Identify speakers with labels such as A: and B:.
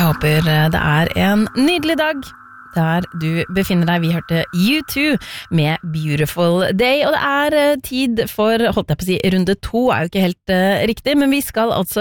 A: Jeg håper det en nydelig dag der du befinner deg. Vi hørte U2 med Beautiful Day, og det tid for, holdt jeg på å si, runde 2 jo ikke helt riktig, men vi skal altså